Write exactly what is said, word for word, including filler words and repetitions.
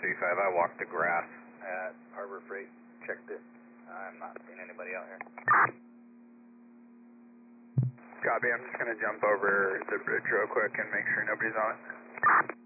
three five, I walked the grass at Harbor Freight, checked it. I'm not seeing anybody out here. Copy, I'm just going to jump over the bridge real quick and make sure nobody's on it.